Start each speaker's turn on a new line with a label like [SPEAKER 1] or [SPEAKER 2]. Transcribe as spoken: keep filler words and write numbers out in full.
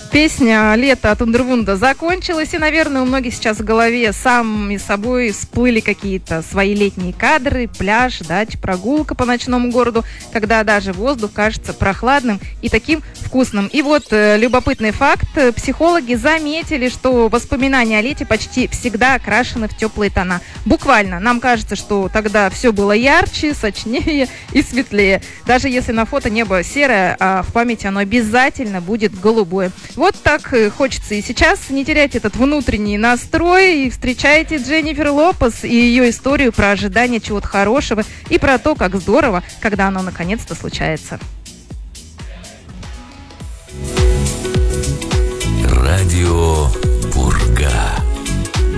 [SPEAKER 1] Песня «Лето» от Ундервунда закончилась, и, наверное, у многих сейчас в голове сами собой всплыли какие-то свои летние кадры, пляж, дача, прогулка по ночному городу, когда даже воздух кажется прохладным и таким вкусным. И вот э, любопытный факт. Психологи заметили, что воспоминания о лете почти всегда окрашены в теплые тона. Буквально. Нам кажется, что тогда все было ярче, сочнее и светлее. Даже если на фото небо серое, а в памяти оно обязательно будет голубое. Вот так хочется и сейчас не терять этот внутренний настрой. И встречайте Дженнифер Лопес и ее историю про ожидание чего-то хорошего и про то, как здорово, когда оно наконец-то случается.
[SPEAKER 2] Радио Пурга.